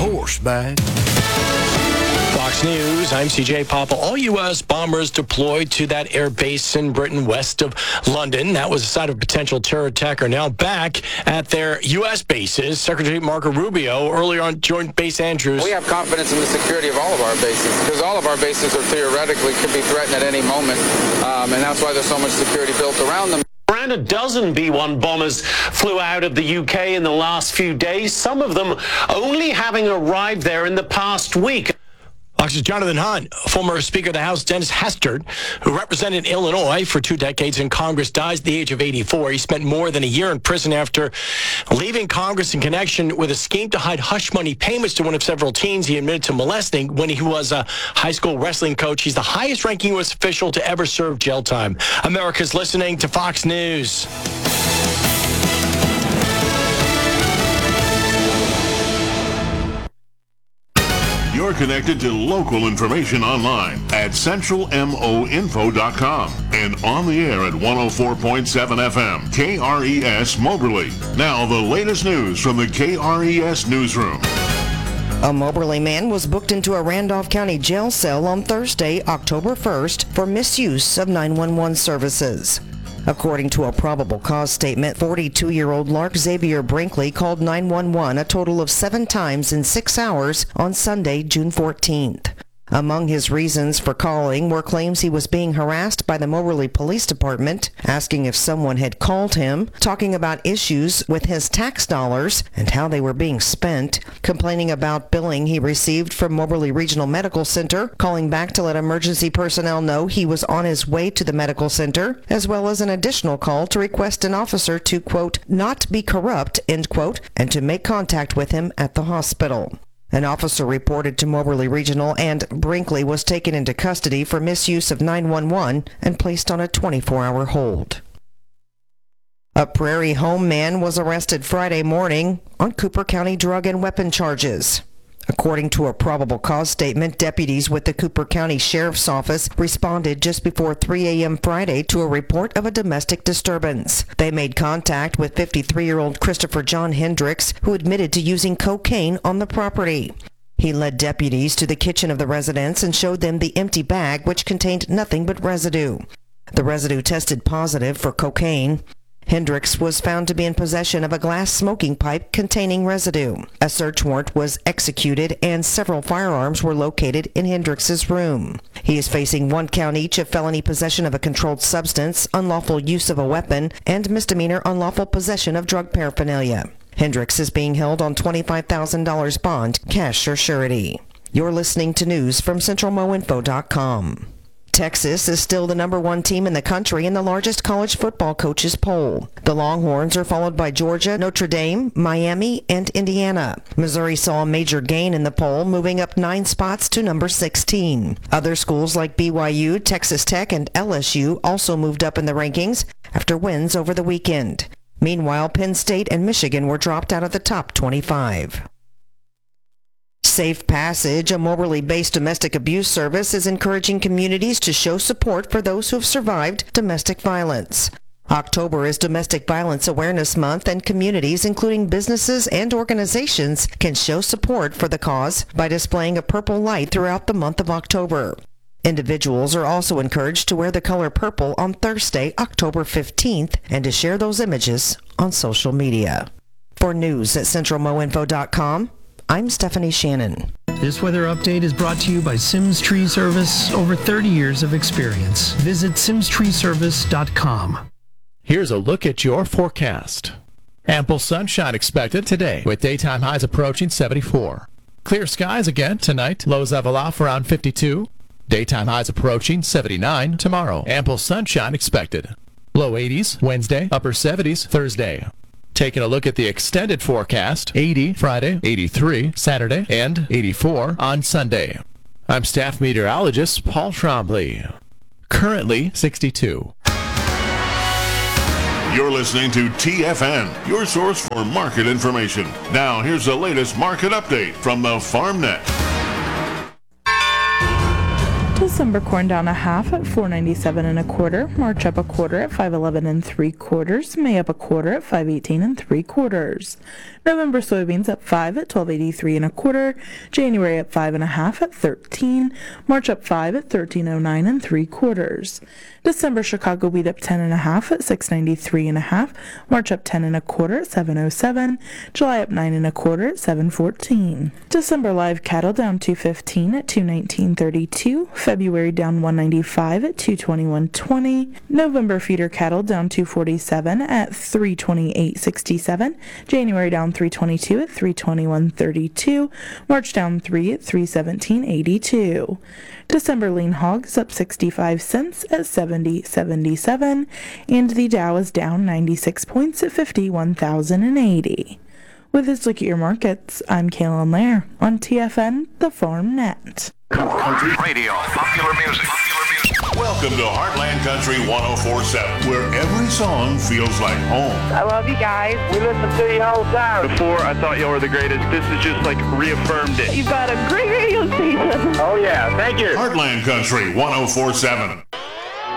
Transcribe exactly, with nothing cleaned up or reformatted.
horseback. Fox News, I'm C J Popple. All U S bombers deployed to that air base in Britain west of London. That was the site of a potential terror attack are now back at their U S bases. Secretary Marco Rubio earlier on Joint Base Andrews. We have confidence in the security of all of our bases because all of our bases are theoretically could be threatened at any moment, um, and that's why there's so much security built around them. Around a dozen B one bombers flew out of the U K in the last few days, some of them only having arrived there in the past week. Fox's Jonathan Hahn, former Speaker of the House Dennis Hastert, who represented Illinois for two decades in Congress, dies at the age of eighty-four. He spent more than a year in prison after leaving Congress in connection with a scheme to hide hush money payments to one of several teens he admitted to molesting when he was a high school wrestling coach. He's the highest-ranking U S official to ever serve jail time. America's listening to Fox News. You're connected to local information online at central mo info dot com and on the air at one oh four point seven F M, K R E S Moberly. Now the latest news from the K R E S newsroom. A Moberly man was booked into a Randolph County jail cell on Thursday, October first, for misuse of nine one one services. According to a probable cause statement, forty-two-year-old Lark Xavier Brinkley called nine one one a total of seven times in six hours on Sunday, June fourteenth. Among his reasons for calling were claims he was being harassed by the Moberly Police Department, asking if someone had called him, talking about issues with his tax dollars and how they were being spent, complaining about billing he received from Moberly Regional Medical Center, calling back to let emergency personnel know he was on his way to the medical center, as well as an additional call to request an officer to, quote, not be corrupt, end quote, and to make contact with him at the hospital. An officer reported to Moberly Regional, and Brinkley was taken into custody for misuse of nine one one and placed on a twenty-four hour hold. A Prairie Home man was arrested Friday morning on Cooper County drug and weapon charges. According to a probable cause statement, deputies with the Cooper County Sheriff's Office responded just before three a.m. Friday to a report of a domestic disturbance. They made contact with fifty-three-year-old Christopher John Hendricks, who admitted to using cocaine on the property. He led deputies to the kitchen of the residence and showed them the empty bag, which contained nothing but residue. The residue tested positive for cocaine. Hendricks was found to be in possession of a glass smoking pipe containing residue. A search warrant was executed and several firearms were located in Hendricks's room. He is facing one count each of felony possession of a controlled substance, unlawful use of a weapon, and misdemeanor unlawful possession of drug paraphernalia. Hendricks is being held on twenty-five thousand dollars bond, cash or surety. You're listening to news from central mo info dot com. Texas is still the number one team in the country in the largest college football coaches poll. The Longhorns are followed by Georgia, Notre Dame, Miami, and Indiana. Missouri saw a major gain in the poll, moving up nine spots to number sixteen. Other schools like B Y U, Texas Tech, and L S U also moved up in the rankings after wins over the weekend. Meanwhile, Penn State and Michigan were dropped out of the top twenty-five. Safe Passage, a Moberly-based domestic abuse service, is encouraging communities to show support for those who have survived domestic violence. October is Domestic Violence Awareness Month, and communities, including businesses and organizations, can show support for the cause by displaying a purple light throughout the month of October. Individuals are also encouraged to wear the color purple on Thursday, October fifteenth, and to share those images on social media. For news at central mo info dot com, I'm Stephanie Shannon. This weather update is brought to you by Sims Tree Service, over thirty years of experience. Visit sims tree service dot com. Here's a look at your forecast. Ample sunshine expected today, with daytime highs approaching seventy-four. Clear skies again tonight, lows level off around fifty-two. Daytime highs approaching seventy-nine tomorrow. Ample sunshine expected. Low eighties Wednesday, upper seventies Thursday. Taking a look at the extended forecast, eighty Friday, eighty-three Saturday, and eighty-four on Sunday. I'm staff meteorologist Paul Trombley. Currently sixty-two. You're listening to T F N, your source for market information. Now, here's the latest market update from the FarmNet. To December corn down a half at four ninety-seven and a quarter. March up a quarter at five eleven and three quarters. May up a quarter at five eighteen and three quarters. November soybeans up five at twelve eighty-three and a quarter. January up five and a half at thirteen. March up five at thirteen oh nine and three quarters. December Chicago wheat up ten and a half at six ninety-three and a half. March up ten and a quarter at seven oh seven. July up nine and a quarter at seven fourteen. December live cattle down two fifteen at two nineteen thirty-two. February down one ninety-five at two twenty-one twenty. November feeder cattle down two forty-seven at three twenty-eight sixty-seven. January down three twenty-two at three twenty-one thirty-two. March down three at three seventeen eighty-two. December lean hogs up sixty-five cents at seventy seventy-seven, and the Dow is down ninety-six points at fifty-one thousand eighty. With this look at your markets, I'm Kaylin Lair on T F N, the Farm Net. Country radio, popular music. Popular music. Welcome to Heartland Country one oh four point seven, where every song feels like home. I love you guys. We listen to you all the time. Before, I thought y'all were the greatest. This has just like reaffirmed it. You've got a great radio station. Oh yeah, thank you. Heartland Country one oh four point seven.